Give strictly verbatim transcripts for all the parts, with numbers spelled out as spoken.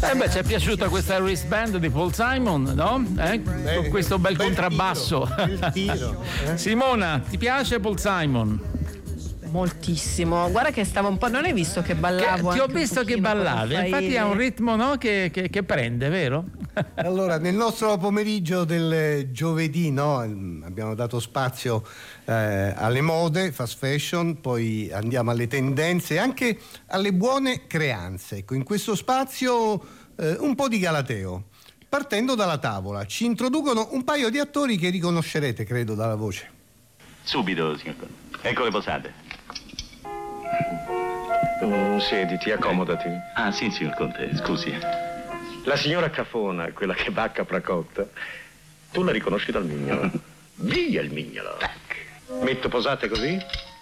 Eh beh, ci è piaciuta questa wristband di Paul Simon, no? Eh? Beh, Con questo bel, bel contrabbasso. Tiro, tiro, eh? Simona, ti piace Paul Simon? Moltissimo. Guarda che stavo un po'. Non hai visto che ballavo? Che, ti ho anche visto un che pochino ballavi, con infatti ha un Raffaele? ritmo, no? che, che, che prende, vero? Allora, nel nostro pomeriggio del giovedì, no, abbiamo dato spazio eh, alle mode, fast fashion, poi andiamo alle tendenze e anche alle buone creanze. Ecco, in questo spazio eh, un po' di galateo. Partendo dalla tavola, ci introducono un paio di attori che riconoscerete, credo, dalla voce. Subito, signor Conte. Ecco le posate. Mm, siediti, accomodati. Ah, sì, signor Conte, scusi. La signora Cafona, quella che va a Capracotta, tu la riconosci dal mignolo. Via il mignolo. Metto posate così?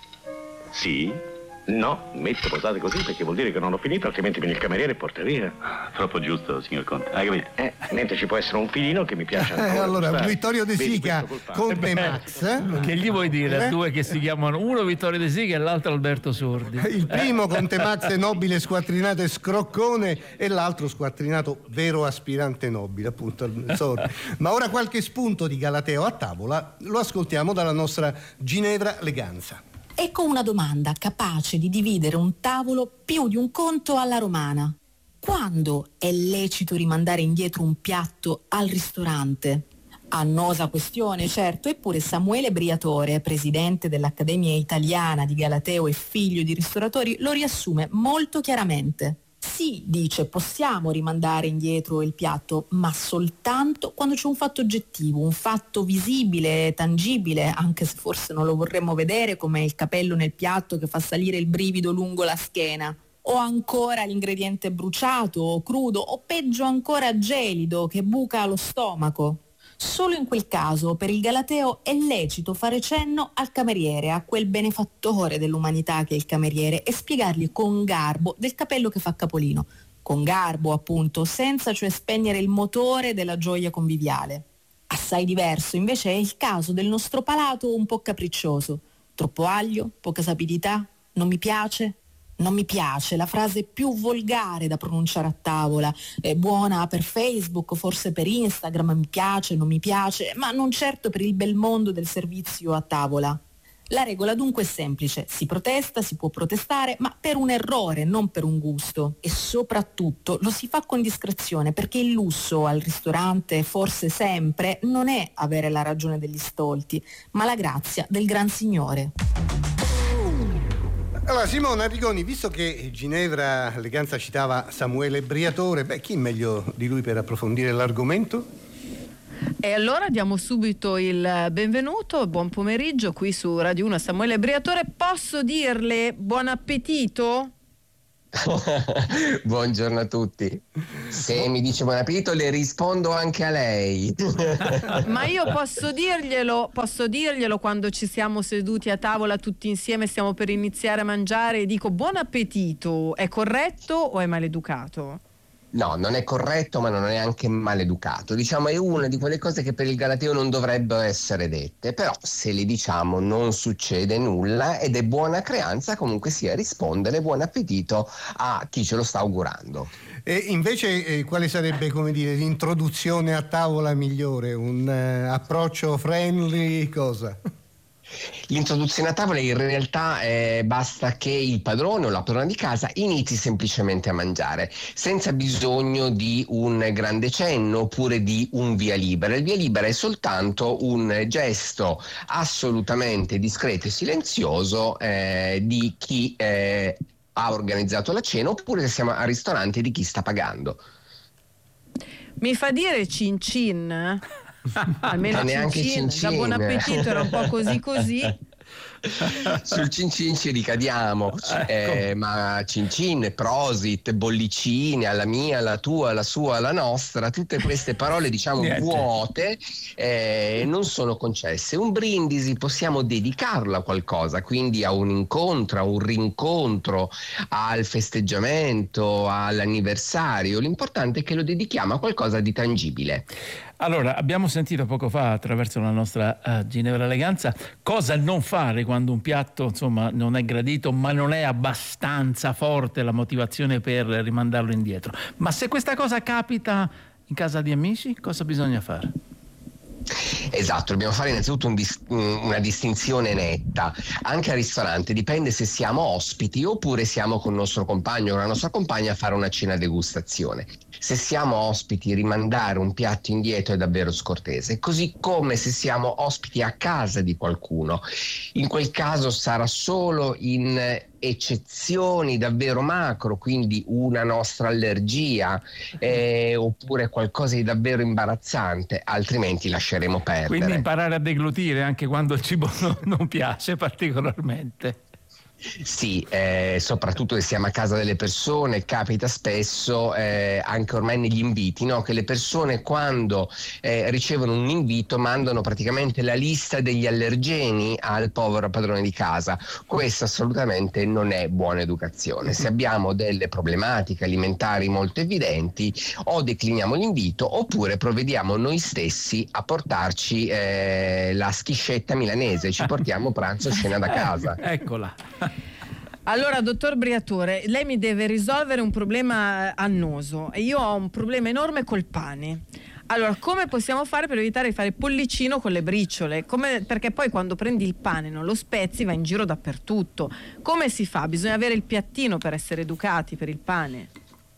Sì? No, metto posate così perché vuol dire che non ho finito, altrimenti viene il cameriere e porta via. Troppo giusto, signor Conte. Hai capito? Eh, mentre ci può essere un filino che mi piace ancora. Eh, allora, gustare. Vittorio De Vedi Sica, questo colpante? Conte Max. eh? Che gli vuoi dire a Eh? due che si chiamano uno Vittorio De Sica e l'altro Alberto Sordi? Il primo Conte Max è nobile, squattrinato e scroccone, e l'altro squattrinato vero aspirante nobile, appunto. Sordi. Ma ora qualche spunto di galateo a tavola lo ascoltiamo dalla nostra Ginevra Leganza. Ecco una domanda capace di dividere un tavolo più di un conto alla romana. Quando è lecito rimandare indietro un piatto al ristorante? Annosa questione, certo, eppure Samuele Briatore, presidente dell'Accademia Italiana di Galateo e figlio di ristoratori, lo riassume molto chiaramente. Sì, dice, possiamo rimandare indietro il piatto, ma soltanto quando c'è un fatto oggettivo, un fatto visibile, tangibile, anche se forse non lo vorremmo vedere, come il capello nel piatto che fa salire il brivido lungo la schiena. O ancora l'ingrediente bruciato o crudo, o peggio ancora gelido che buca lo stomaco. Solo in quel caso per il galateo è lecito fare cenno al cameriere, a quel benefattore dell'umanità che è il cameriere, e spiegargli con garbo del capello che fa capolino. Con garbo, appunto, senza cioè spegnere il motore della gioia conviviale. Assai diverso invece è il caso del nostro palato un po' capriccioso. Troppo aglio, poca sapidità, non mi piace. Non mi piace, la frase più volgare da pronunciare a tavola. È buona per Facebook, forse per Instagram, mi piace, non mi piace, ma non certo per il bel mondo del servizio a tavola. La regola dunque è semplice, si protesta, si può protestare, ma per un errore, non per un gusto. E soprattutto lo si fa con discrezione, perché il lusso al ristorante, forse sempre, non è avere la ragione degli stolti, ma la grazia del gran signore. Allora, Simona Arrigoni, visto che Ginevra Leganza citava Samuele Briatore, beh, chi meglio di lui per approfondire l'argomento? E allora diamo subito il benvenuto, buon pomeriggio qui su Radio uno a Samuele Briatore. Posso dirle buon appetito? Buongiorno a tutti. Se mi dice buon appetito le rispondo anche a lei. Ma io posso dirglielo, posso dirglielo quando ci siamo seduti a tavola tutti insieme, stiamo per iniziare a mangiare e dico buon appetito, è corretto o è maleducato? No, non è corretto, ma non è anche maleducato. Diciamo, è una di quelle cose che per il galateo non dovrebbero essere dette, però se le diciamo non succede nulla ed è buona creanza comunque sia rispondere buon appetito a chi ce lo sta augurando. E invece eh, quale sarebbe, come dire, l'introduzione a tavola migliore? Un eh, approccio friendly, cosa? L'introduzione a tavola in realtà eh, basta che il padrone o la padrona di casa inizi semplicemente a mangiare, senza bisogno di un grande cenno oppure di un via libera. Il via libera è soltanto un gesto assolutamente discreto e silenzioso eh, di chi eh, ha organizzato la cena, oppure se siamo al ristorante di chi sta pagando. Mi fa dire cin cin? Almeno cin cin, cin cin. Da buon appetito era un po' così così. Sul cin cin ci ricadiamo, eh, ma cin cin, prosit, bollicine, alla mia, alla tua, alla sua, alla nostra, tutte queste parole diciamo Niente. vuote eh, non sono concesse. Un brindisi possiamo dedicarlo a qualcosa, quindi a un incontro, a un rincontro, al festeggiamento, all'anniversario. L'importante è che lo dedichiamo a qualcosa di tangibile. Allora, abbiamo sentito poco fa attraverso la nostra uh, Ginevra Leganza cosa non fare quando un piatto insomma non è gradito, ma non è abbastanza forte la motivazione per rimandarlo indietro. Ma se questa cosa capita in casa di amici, cosa bisogna fare? Esatto, dobbiamo fare innanzitutto un dis- una distinzione netta. Anche al ristorante dipende se siamo ospiti oppure siamo con il nostro compagno o la nostra compagna a fare una cena degustazione. Se siamo ospiti, rimandare un piatto indietro è davvero scortese, così come se siamo ospiti a casa di qualcuno. In quel caso sarà solo in eccezioni davvero macro, quindi una nostra allergia eh, oppure qualcosa di davvero imbarazzante, altrimenti lasceremo perdere. Quindi imparare a deglutire anche quando il cibo non piace particolarmente. Sì, eh, soprattutto se siamo a casa delle persone, capita spesso eh, anche ormai negli inviti, no? Che le persone quando eh, ricevono un invito mandano praticamente la lista degli allergeni al povero padrone di casa. Questo assolutamente non è buona educazione. Se abbiamo delle problematiche alimentari molto evidenti, o decliniamo l'invito oppure provvediamo noi stessi a portarci eh, la schiscetta milanese, ci portiamo pranzo e cena da casa. Eccola. Allora, dottor Briatore, lei mi deve risolvere un problema annoso e io ho un problema enorme col pane. Allora, come possiamo fare per evitare di fare pollicino con le briciole? Come, perché poi quando prendi il pane non lo spezzi, va in giro dappertutto. Come si fa? Bisogna avere il piattino per essere educati per il pane.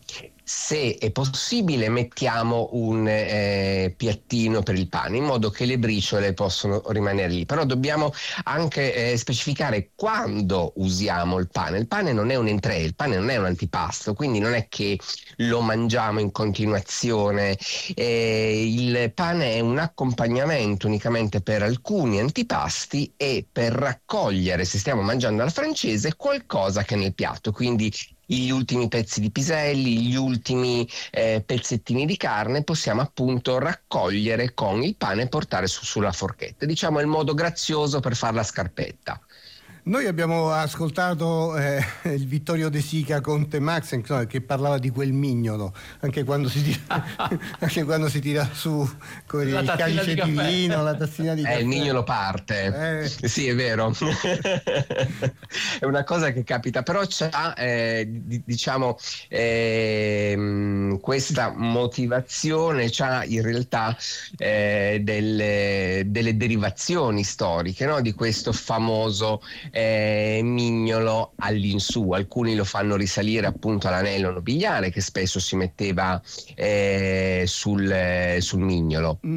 Se è possibile mettiamo un eh, piattino per il pane in modo che le briciole possono rimanere lì, però dobbiamo anche eh, specificare quando usiamo il pane. Il pane non è un entrée, il pane non è un antipasto, quindi non è che lo mangiamo in continuazione. Eh, il pane è un accompagnamento unicamente per alcuni antipasti e per raccogliere, se stiamo mangiando alla francese, qualcosa che è nel piatto, quindi gli ultimi pezzi di piselli, gli ultimi eh, pezzettini di carne possiamo appunto raccogliere con il pane e portare su, sulla forchetta. Diciamo è il modo grazioso per fare la scarpetta. Noi abbiamo ascoltato eh, il Vittorio De Sica Conte Max, insomma, che parlava di quel mignolo, anche quando si tira, anche quando si tira su come dire, il calice di, di vino, la tazzina di eh, caffè. Il mignolo parte, eh. Sì, è vero. È una cosa che capita, però c'ha eh, diciamo eh, questa motivazione, c'ha in realtà eh, delle, delle derivazioni storiche, no? Di questo famoso Eh, mignolo all'insù. Alcuni lo fanno risalire appunto all'anello nobiliare che spesso si metteva eh, sul, eh, sul mignolo. Mm.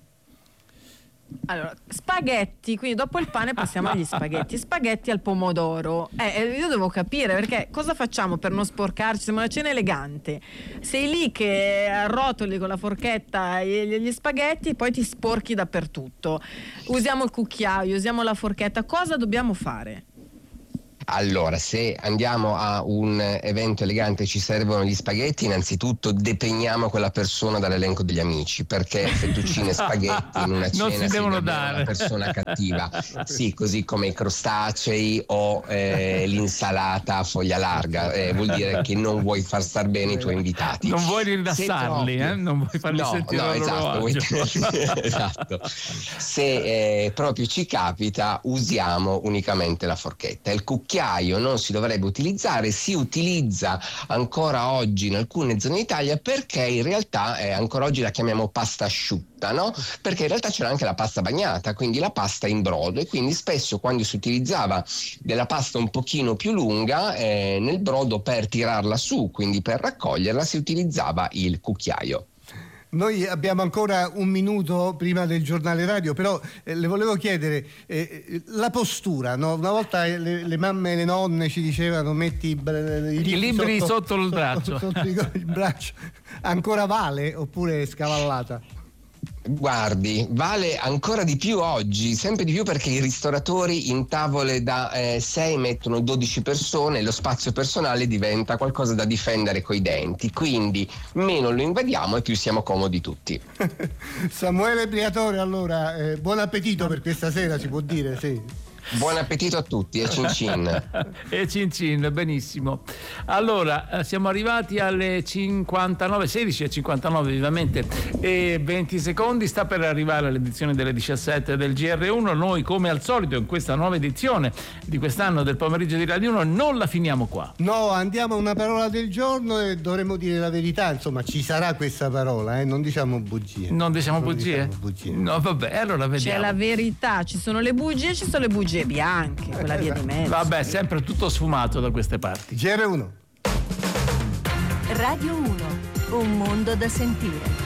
Allora, spaghetti, quindi dopo il pane passiamo agli spaghetti. Spaghetti al pomodoro. Eh, io devo capire perché cosa facciamo per non sporcarci? Siamo una cena elegante. Sei lì che arrotoli con la forchetta gli spaghetti e poi ti sporchi dappertutto. Usiamo il cucchiaio, usiamo la forchetta. Cosa dobbiamo fare? Allora, se andiamo a un evento elegante e ci servono gli spaghetti, innanzitutto depegniamo quella persona dall'elenco degli amici, perché fettuccine e spaghetti in una cena non si devono dare. Una persona cattiva. Sì, così come i crostacei o eh, l'insalata a foglia larga, eh, vuol dire che non vuoi far star bene i tuoi invitati. Non vuoi rilassarli, proprio... eh? Non vuoi farli no, sentire no, a loro esatto, vuoi... esatto. Se eh, proprio ci capita, usiamo unicamente la forchetta. Il cucchiaio non si dovrebbe utilizzare, si utilizza ancora oggi in alcune zone d'Italia perché in realtà eh, ancora oggi la chiamiamo pasta asciutta, no? Perché in realtà c'era anche la pasta bagnata, quindi la pasta in brodo, e quindi spesso quando si utilizzava della pasta un pochino più lunga eh, nel brodo per tirarla su, quindi per raccoglierla, si utilizzava il cucchiaio. Noi abbiamo ancora un minuto prima del giornale radio, però eh, le volevo chiedere eh, la postura, no? Una volta le, le mamme e le nonne ci dicevano metti i, i, I libri sotto, sotto il braccio, sotto, sotto il, il braccio. Ancora vale oppure è scavallata? Guardi, vale ancora di più oggi, sempre di più, perché i ristoratori in tavole da eh, sei mettono dodici persone e lo spazio personale diventa qualcosa da difendere coi denti, quindi meno lo invadiamo e più siamo comodi tutti. Samuele Briatore, allora eh, buon appetito per questa sera, si può dire, sì. Buon appetito a tutti e cin cin. E cin cin, benissimo. Allora, siamo arrivati alle cinquantanove, sedici e cinquantanove vivamente e venti secondi. Sta per arrivare l'edizione delle diciassette del G R uno. Noi, come al solito, in questa nuova edizione di quest'anno del pomeriggio di Radio uno, non la finiamo qua. No, andiamo a una parola del giorno e dovremo dire la verità. Insomma, ci sarà questa parola, eh? Non diciamo bugie. Non diciamo non bugie? Diciamo bugie. No, vabbè, allora vediamo. C'è la verità, ci sono le bugie, ci sono le bugie bianche, quella via di mezzo. Vabbè, sempre tutto sfumato da queste parti. G R uno. Radio uno, un mondo da sentire.